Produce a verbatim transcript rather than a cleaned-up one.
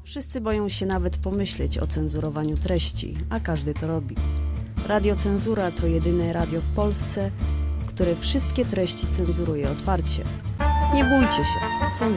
Wszyscy boją się nawet pomyśleć o cenzurowaniu treści, a każdy to robi. Radio Cenzura to jedyne radio w Polsce, które wszystkie treści cenzuruje otwarcie. Nie bójcie się, cenzura